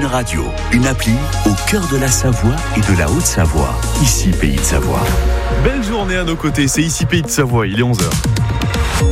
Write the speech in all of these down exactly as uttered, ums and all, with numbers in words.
Une radio, une appli au cœur de la Savoie et de la Haute-Savoie. Ici Pays de Savoie. Belle journée à nos côtés, c'est ici Pays de Savoie, il est onze heures.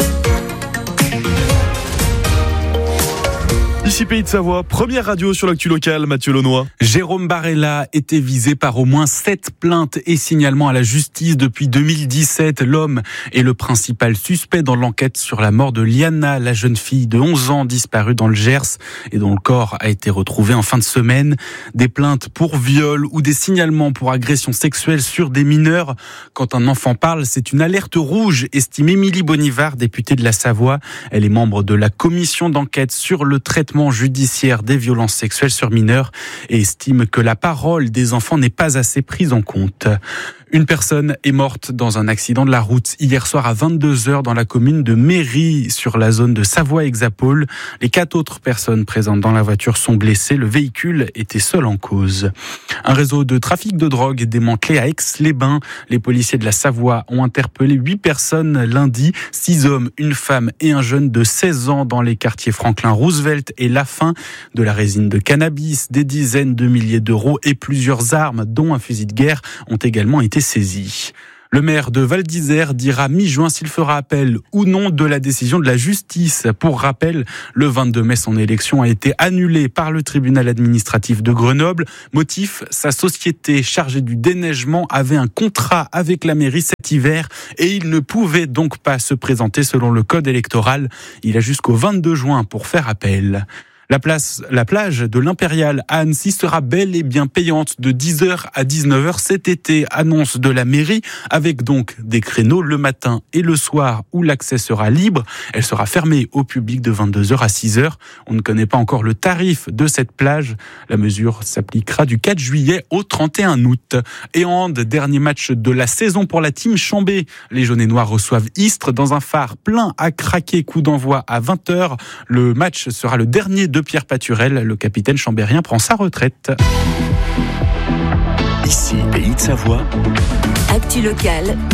Ici Pays de Savoie, première radio sur l'actu locale, Mathieu Launois. Jérôme Barella était visé par au moins sept plaintes et signalements à la justice depuis deux mille dix-sept. L'homme est le principal suspect dans l'enquête sur la mort de Liana, la jeune fille de onze ans disparue dans le Gers et dont le corps a été retrouvé en fin de semaine. Des plaintes pour viol ou des signalements pour agression sexuelle sur des mineurs. Quand un enfant parle, c'est une alerte rouge, estime Émilie Bonivard, députée de la Savoie. Elle est membre de la commission d'enquête sur le traitement judiciaire des violences sexuelles sur mineurs et estime que la parole des enfants n'est pas assez prise en compte. Une personne est morte dans un accident de la route hier soir à vingt-deux heures dans la commune de Méry, sur la zone de Savoie-Hexapole. Les quatre autres personnes présentes dans la voiture sont blessées. Le véhicule était seul en cause. Un réseau de trafic de drogue démantelé à Aix-les-Bains. Les policiers de la Savoie ont interpellé huit personnes lundi. Six hommes, une femme et un jeune de seize ans dans les quartiers Franklin-Roosevelt et Lafin. De la résine de cannabis, des dizaines de milliers d'euros et plusieurs armes, dont un fusil de guerre, ont également été saisi. Le maire de Val d'Isère dira mi-juin s'il fera appel ou non de la décision de la justice. Pour rappel, le vingt-deux mai, son élection a été annulée par le tribunal administratif de Grenoble. Motif, sa société chargée du déneigement avait un contrat avec la mairie cet hiver et il ne pouvait donc pas se présenter selon le code électoral. Il a jusqu'au vingt-deux juin pour faire appel. La, place, la plage de l'Impérial à Annecy sera bel et bien payante de dix heures à dix-neuf heures cet été, annonce de la mairie, avec donc des créneaux le matin et le soir où l'accès sera libre. Elle sera fermée au public de vingt-deux heures à six heures. On ne connaît pas encore le tarif de cette plage. La mesure s'appliquera du quatre juillet au trente et un août. Et en hand, dernier match de la saison pour la team Chambé. Les jaunes et noirs reçoivent Istres dans un phare plein à craquer. Coup d'envoi à vingt heures. Le match sera le dernier de Pierre Paturel. Le capitaine chambérien prend sa retraite. Ici Pays de Savoie. Actu locale,